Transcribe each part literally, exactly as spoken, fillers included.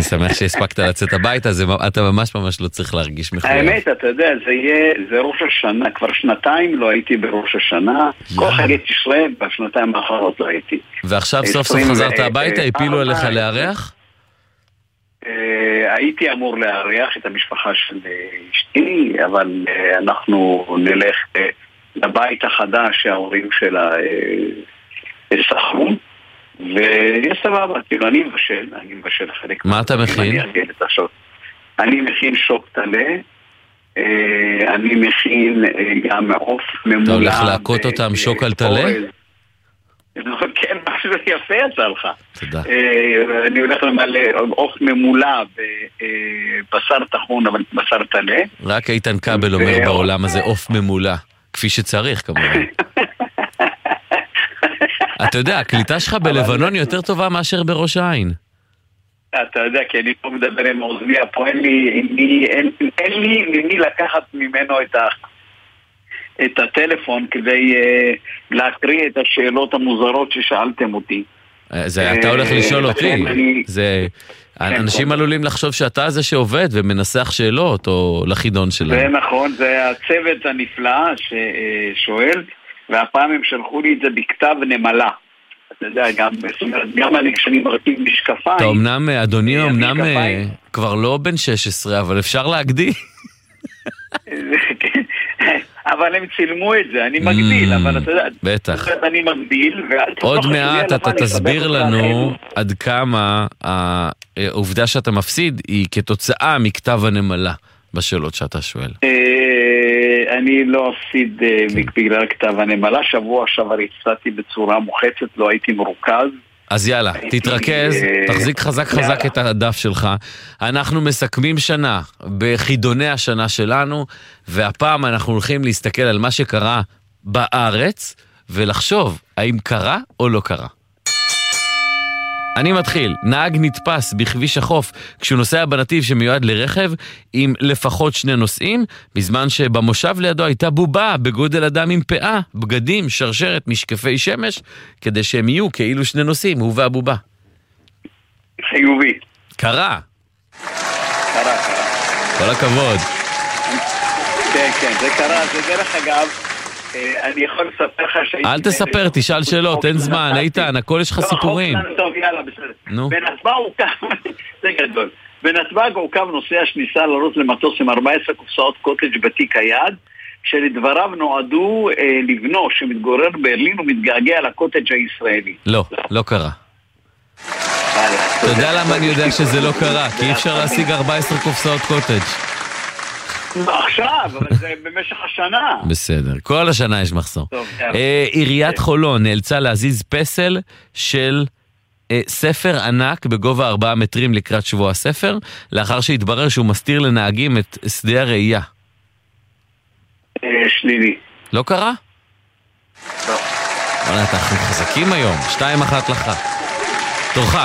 שמח שהספקת לצאת הביתה, אתה ממש ממש לא צריך להרגיש מחויב. האמת, אתה יודע, זה יהיה, זה ראש השנה, כבר שנתיים לא הייתי בראש השנה, כל חגי תשרי, בשנתיים האחרות לא הייתי. ועכשיו סוף סוף חזרת הביתה, הפילו עליך לארח? הייתי אמור לארח את המשפחה של אשתי, אבל אנחנו נלך לבית החדש שההורים שלה שכרו, ויש סבבה, כאילו אני מבשל, אני מבשל חלק. מה אתה מכין? אני מכין שוק טלה, אני מכין גם עוף ממולא. אתה הולך להכות אותם שוק על טלה? כן, משהו יפה יצא לך. תודה. אני הולך למלא עוף ממולא בבשר טחון, אבל בשר טלה. רק איתן כבל אומר בעולם הזה עוף ממולא, כפי שצריך כמובן. אתה יודע, הקליטה שלך בלבנון יותר טובה מאשר בראש העין. אתה יודע, כי אני פה מדבר עם עוזביה, פה אין לי, אין לי ממי לקחת ממנו את ה... את הטלפון כדי uh, להקריא את השאלות המוזרות ששאלתם אותי. זה אתה הולך לשאול אותי. אני... זה... אנשים עלולים לחשוב שאתה זה שעובד ומנסח שאלות או לחידון שלהם. זה נכון, זה הצוות הנפלא ששואל, והפעם הם שלחו לי את זה בכתב נמלה. אתה יודע, גם, גם אני כשאני מרכיב משקפיים. אתה אמנם, אדוני, אמנם כבר לא בן שש עשרה, אבל אפשר להגדיל. אבל הם צילמו את זה, אני מגדיל, אבל אתה יודע, בטח. אני מגדיל, עוד מעט אתה תסביר לנו עד כמה העובדה שאתה מפסיד היא כתוצאה מכתב הנמלה בשאלות שאתה שואל. אני לא אפסיד בגלל כתב הנמלה, שבוע שעבר הצעתי בצורה מוחצת, לא הייתי מרוכז. אז יאללה, תתרכז, תחזיק חזק חזק את הדף שלך. אנחנו מסכמים שנה בחידוני השנה שלנו, והפעם אנחנו הולכים להסתכל על מה שקרה בארץ, ולחשוב האם קרה או לא קרה. אני מתחיל. נהג נתפס בכביש החוף כשהוא נוסע בנתיב שמיועד לרכב עם לפחות שני נוסעים, בזמן שבמושב לידו הייתה בובה בגודל אדם עם פאה, בגדים, שרשרת, משקפי שמש, כדי שהם יהיו כאילו שני נוסעים, הוא והבובה. חיובי. קרה. קרה, קרה. כל הכבוד. כן, כן, זה קרה, זה דרך אגב. אני יכול לספר לך שהייתי... אל תספר, תשאל שאלות, אין זמן, איתן, הכל יש לך סיפורים. טוב, יאללה, בסדר. בנתב"ג הוקם, זה גדול. בנתב"ג הוקם נוסע שניסה לעלות למטוס עם ארבע עשרה קופסאות קוטג' בתיק היד, שלדבריו נועדו לבנו שמתגורר ברלין ומתגעגע לקוטג' הישראלי. לא, לא קרה. אתה יודע למה אני יודע שזה לא קרה? כי אי אפשר להשיג ארבע עשרה קופסאות קוטג'. עכשיו, אבל זה במשך השנה. בסדר, כל השנה יש מחסור. עיריית חולון נאלצה להזיז פסל של ספר ענק בגובה ארבעה מטרים לקראת שבוע הספר, לאחר שהתברר שהוא מסתיר לנהגים את שדה הראייה. שלילי. לא קרה? לא. וואלה, אנחנו חזקים היום. שתיים אחת לך. תורך.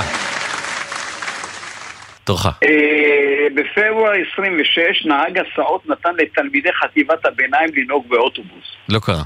תורך. בפברואר עשרים ושש נהג הסעות נתן לתלמידי חטיבת הביניים לנהוג באוטובוס. לא קרה.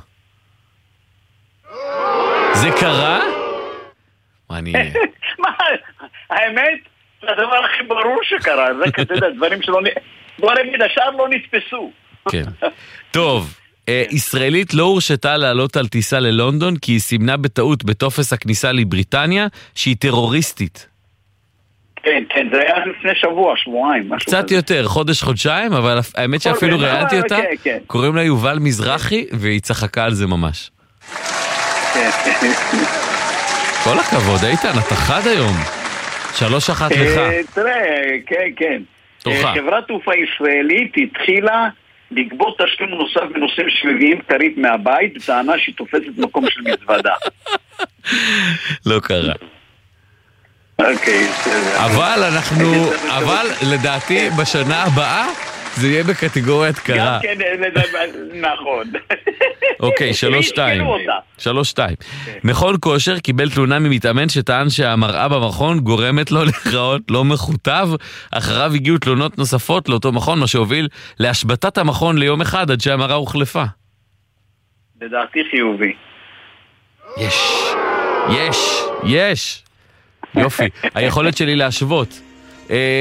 זה קרה? מה אני... מה? האמת, זה הדבר הכי ברור שקרה. זה כזה דברים שלא... בוא נגיד, השאר לא נתפסו. כן. טוב, ישראלית לא הורשתה לעלות על טיסה ללונדון כי היא סימנה בטעות בטופס הכניסה לבריטניה שהיא טרוריסטית. כן, כן, זה היה לפני שבוע, שבועיים. קצת יותר, חודש, חודשיים, אבל האמת שאפילו ראיתי אותה, קוראים לה יובל מזרחי, והיא צחקה על זה ממש. כל הכבוד, איתן, אתה חד היום. שלוש אחת לך. תראה, כן, כן. חברת תעופה ישראלית התחילה לגבות תשלום נוסף בנושאים שמביאים כרית מהבית, בטענה שהיא תופסת מקום של מזוודה. לא קרה. אוקיי, אבל אנחנו, אבל לדעתי בשנה הבאה זה יהיה בקטגוריית קרה. גם כן, נכון. אוקיי, שלוש שתיים. שלוש שתיים. מכון כושר קיבל תלונה ממתאמן שטען שהמראה במכון גורמת לו להיראות לא מכותב. אחריו הגיעו תלונות נוספות לאותו מכון, מה שהוביל להשבתת המכון ליום אחד עד שהמראה הוחלפה. לדעתי חיובי. יש, יש, יש. יופי, היכולת שלי להשוות.